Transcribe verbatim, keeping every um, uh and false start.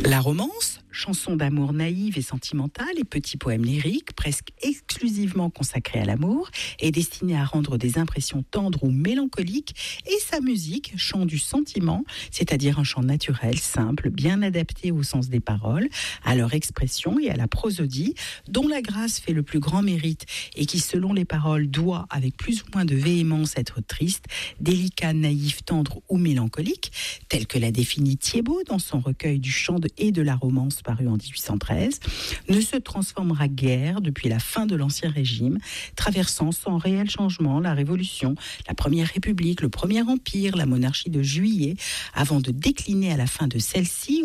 La romance, chanson d'amour naïve et sentimentale et petit poème lyrique presque exclusivement consacré à l'amour, est destinée à rendre des impressions tendres ou mélancoliques, et sa musique, chant du sentiment, c'est-à-dire un chant naturel, simple, bien adapté au sens des paroles, à leur expression et à la prosodie, dont la grâce fait le plus grand mérite et qui, selon les paroles, doit, avec plus ou moins de véhémence, être triste, délicat, naïf, tendre ou mélancolique, tel que l'a défini Thiebaud dans son recueil du chant de, et de la romance paru en dix-huit cent treize, ne se transformera guère depuis la fin de l'Ancien Régime, traversant sans réel changement la Révolution, la Première République, le Premier Empire, la monarchie de Juillet, avant de décliner à la fin de celle-ci